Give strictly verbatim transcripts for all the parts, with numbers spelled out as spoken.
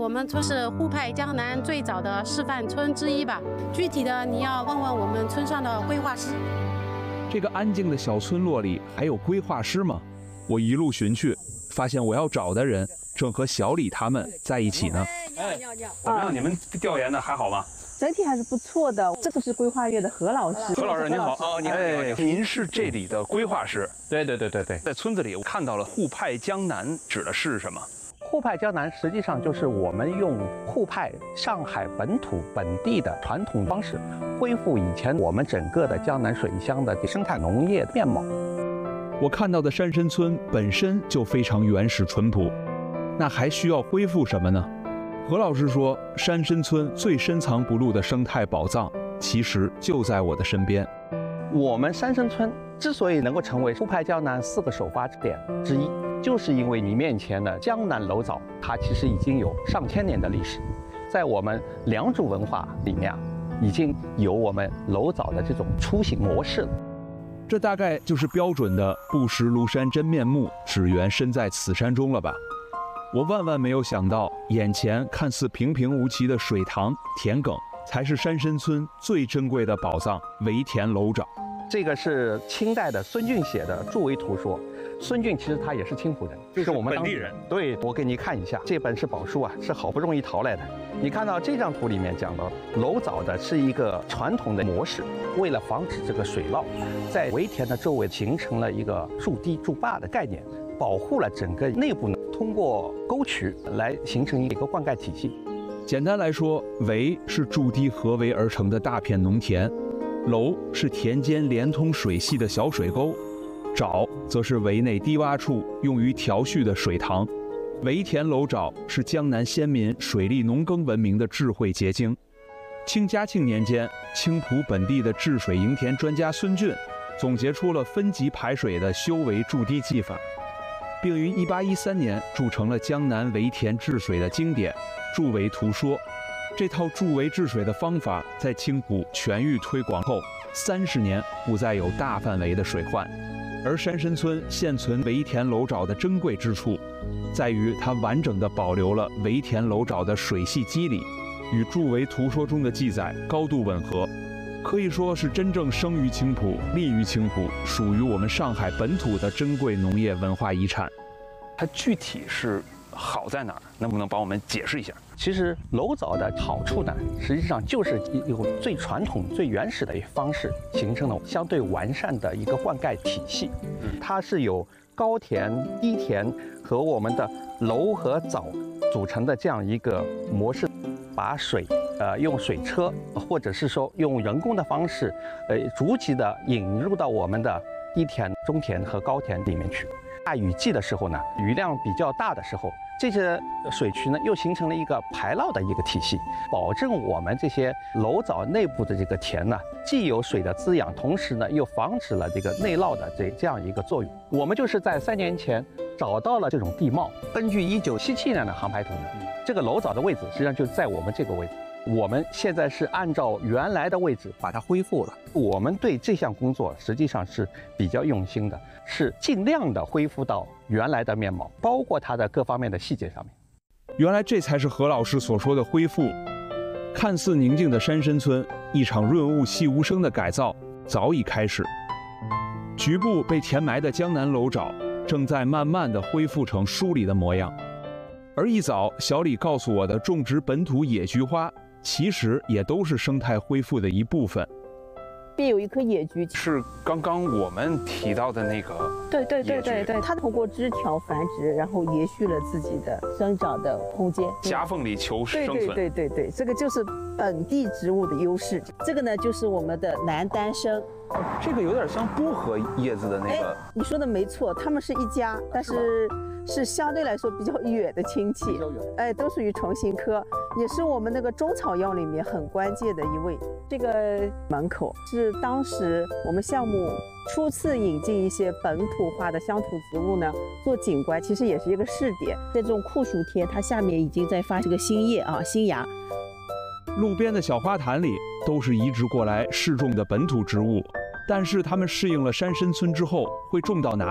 我们村是沪派江南最早的示范村之一吧。具体的你要问问我们村上的规划师。 这个安静的小村落里还有规划师吗？我一路寻去，发现我要找的人正和小李他们在一起呢。 哎，怎么样？你们调研的还好吗？ 整体还是不错的。这个是规划院的何老师。 何老师您好，哦，您好， 哎，您是这里的规划师？ 对对对对对。 在村子里我看到了沪派江南，指的是什么？ 沪派江南实际上就是我们用沪派上海本土本地的传统方式，恢复以前我们整个的江南水乡的生态农业面貌。 我看到的山参村本身就非常原始淳朴，那还需要恢复什么呢？何老师说，山参村最深藏不露的生态宝藏，其实就在我的身边。 我们山参村之所以能够成为沪派江南四个首发点之一，就是因为你面前的江南楼藻，它其实已经有上千年的历史。在我们良渚文化里面啊，已经有我们楼藻的这种出行模式了。 这大概就是标准的不识庐山真面目，只缘身在此山中了吧。我万万没有想到，眼前看似平平无奇的水塘、田埂，才是山参村最珍贵的宝藏——围田楼沼。 这个是清代的孙俊写的筑围图说。孙俊其实他也是青浦人， 就是我们本地人。 对，我给你看一下，这本是宝书啊，是好不容易淘来的。你看到这张图里面讲到，楼藻的是一个传统的模式，为了防止这个水涝，在围田的周围形成了一个筑堤筑坝的概念，保护了整个内部呢，通过沟渠来形成一个灌溉体系。 简单来说，围是筑堤合围而成的大片农田，楼是田间连通水系的小水沟，沼则是围内低洼处用于调蓄的水塘。围田楼沼是江南先民水利农耕文明的智慧结晶。清嘉庆年间，青浦本地的治水营田专家孙俊总结出了分级排水的修围筑堤技法，并于一八一三年铸成了江南围田治水的经典《筑围图说》。这套筑围治水的方法在青浦全域推广后，三十年不再有大范围的水患。而山参村现存围田楼沼的珍贵之处，在于它完整地保留了围田楼沼的水系机理，与《筑围图说》中的记载高度吻合，可以说是真正生于青浦、立于青浦，属于我们上海本土的珍贵农业文化遗产。 它具体是好在哪儿？能不能帮我们解释一下？ 其实楼藻的好处呢，实际上就是一种最传统、最原始的一方式，形成了相对完善的一个灌溉体系。它是由高田、低田和我们的楼和藻组成的这样一个模式，把水呃用水车或者是说用人工的方式，呃逐级的引入到我们的低田、中田和高田里面去。大雨季的时候呢，雨量比较大的时候，这些水渠呢又形成了一个排涝的一个体系，保证我们这些楼藻内部的这个田呢，既有水的滋养，同时呢又防止了这个内涝的这这样一个作用。我们就是在三年前找到了这种地貌，根据一九七七年的航拍图呢，这个楼藻的位置实际上就在我们这个位置。我们现在是按照原来的位置把它恢复了。我们对这项工作实际上是比较用心的，是尽量的恢复到原来的面貌，包括它的各方面的细节上面。 原来这才是何老师所说的恢复。看似宁静的山参村，一场润物细无声的改造早已开始。局部被填埋的江南楼沼，正在慢慢的恢复成书里的模样。而一早小李告诉我的种植本土野菊花，其实也都是生态恢复的一部分。 边有一棵野菊， 是刚刚我们提到的那个。 对对对对对，它通过枝条繁殖，然后延续了自己的生长的空间， 夹缝里求生存。 对对对对对，这个就是本地植物的优势。这个呢，就是我们的南丹参。 这个有点像薄荷叶子的那个。 你说的没错，它们是一家，但是是相对来说比较远的亲戚。哎，都属于虫形科，也是我们那个中草药里面很关键的一味。这个门口是当时我们项目初次引进一些本土化的乡土植物呢，做景观，其实也是一个试点。在这种酷暑天，它下面已经在发这个新叶啊，新芽。 路边的小花坛里都是移植过来试种的本土植物，但是它们适应了山参村之后，会种到哪里？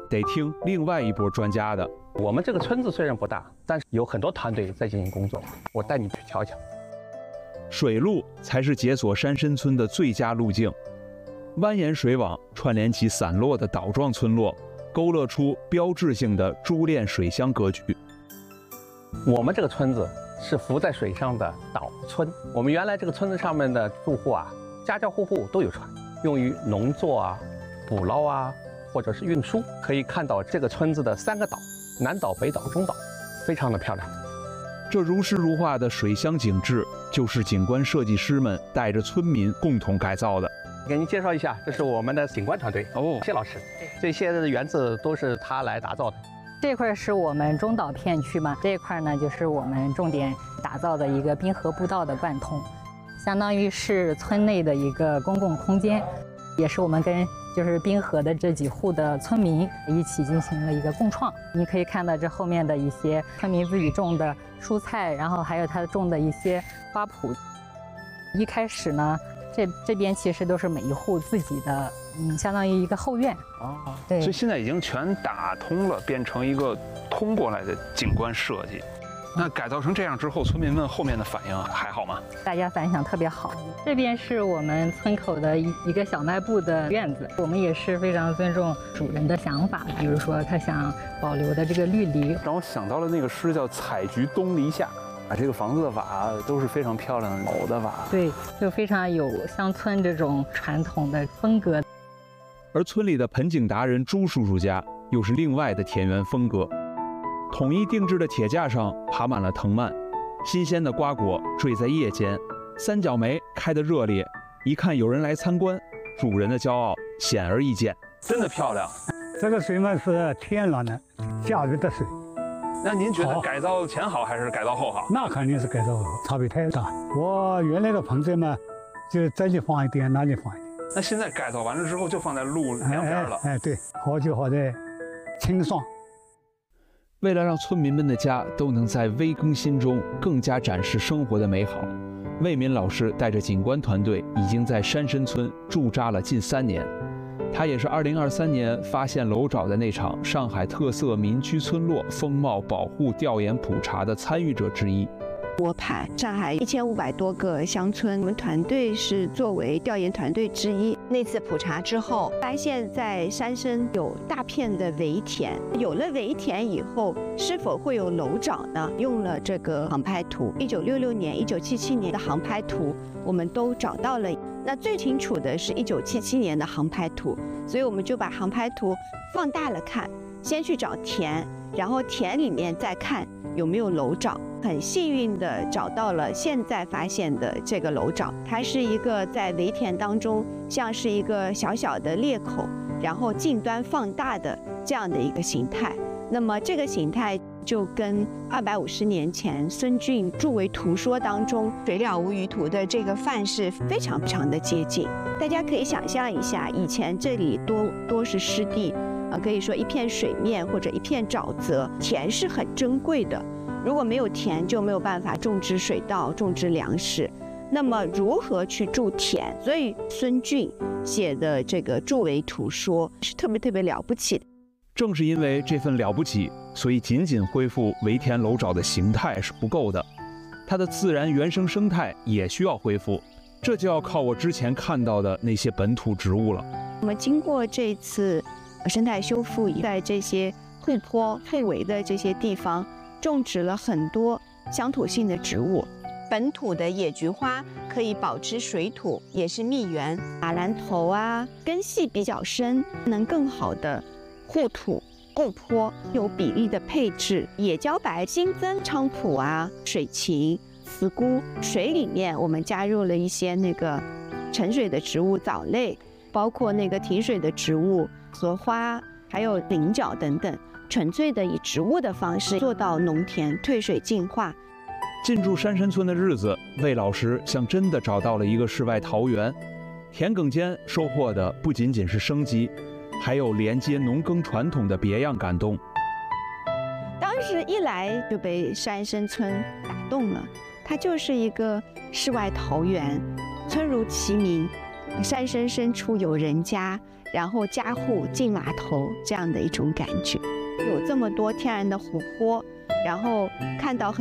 得听另外一波专家的。 我们这个村子虽然不大，但是有很多团队在进行工作，我带你去瞧瞧。 水路才是解锁山参村的最佳路径，蜿蜒水网串联起散落的岛状村落，勾勒出标志性的珠链水乡格局。 我们这个村子是浮在水上的岛村，我们原来这个村子上面的住户啊，家家户户都有船，用于农作啊、捕捞啊，或者是运输。可以看到这个村子的三个岛。南岛、北岛、中岛，非常的漂亮。 这如诗如画的水乡景致，就是景观设计师们带着村民共同改造的。 给您介绍一下，这是我们的景观团队哦， 谢老师。这些的园子都是他来打造的。 这块是我们中岛片区嘛，这一块呢就是我们重点打造的一个滨河步道的贯通，相当于是村内的一个公共空间，也是我们跟就是滨河的这几户的村民一起进行了一个共创。你可以看到这后面的一些村民自己种的蔬菜，然后还有他种的一些花圃。一开始呢，这这边其实都是每一户自己的，嗯，相当于一个后院啊。 对， 所以现在已经全打通了，变成一个通过来的景观设计。那改造成这样之后，村民们后面的反应还好吗？ 大家反响特别好。这边是我们村口的一一个小卖部的院子，我们也是非常尊重主人的想法，比如说他想保留的这个绿篱， 让我想到了那个诗叫“采菊东篱下”，啊，这个房子的瓦都是非常漂亮的藕的瓦， 对，就非常有乡村这种传统的风格。 而村里的盆景达人朱叔叔家又是另外的田园风格。统一定制的铁架上爬满了藤蔓，新鲜的瓜果坠在叶间，三角梅开得热烈，一看有人来参观，主人的骄傲显而易见。 真的漂亮。 这个水嘛是天然的驾驭的水。 那您觉得改造前好还是改造后好？ 那肯定是改造后，差别太大。我原来的棚子嘛，就这里放一点，那里放一点。 那现在改造完了之后，就放在路两边了。 哎，哎哎对，好就好在清爽。 为了让村民们的家都能在微更新中更加展示生活的美好，魏民老师带着景观团队已经在山参村驻扎了近三年。他也是二零二三年发现楼沼的那场上海特色民居村落风貌保护调研普查的参与者之一。 窝盘，上海一千五百多个乡村，我们团队是作为调研团队之一。那次普查之后，发现在山参有大片的围田，有了围田以后，是否会有楼沼呢？用了这个航拍图，一九六六年、一九七七年的航拍图，我们都找到了。那最清楚的是一九七七年的航拍图，所以我们就把航拍图放大了看，先去找田，然后田里面再看有没有楼沼。很幸运的找到了现在发现的这个楼沼，它是一个在围田当中像是一个小小的裂口，然后近端放大的这样的一个形态。那么这个形态就跟二百五十年前孙峻著为图说当中水了无余图的这个范式非常非常的接近。大家可以想象一下，以前这里多多是湿地，呃，可以说一片水面或者一片沼泽，田是很珍贵的。如果没有田，就没有办法种植水稻、种植粮食。那么如何去筑田？所以孙峻写的这个著为图说是特别特别了不起的。 正是因为这份了不起，所以仅仅恢复围田楼沼的形态是不够的，它的自然原生生态也需要恢复。这就要靠我之前看到的那些本土植物了。 我们经过这次生态修复，在这些护坡、护围的这些地方，种植了很多乡土性的植物。本土的野菊花可以保持水土，也是蜜源。马兰头啊，根系比较深，能更好的护土护坡，有比例的配置。野茭白新增菖蒲啊、水芹、茨菇，水里面我们加入了一些那个沉水的植物藻类，包括那个提水的植物荷花，还有菱角等等。纯粹的以植物的方式做到农田退水净化。 进驻山参村的日子，魏老师像真的找到了一个世外桃源。田埂间收获的不仅仅是生机，还有连接农耕传统的别样感动。 当时一来就被山参村打动了，它就是一个世外桃源，村如其名，山深深处有人家， 然后家户进码头这样的一种感觉。有这么多天然的湖泊，然后看到很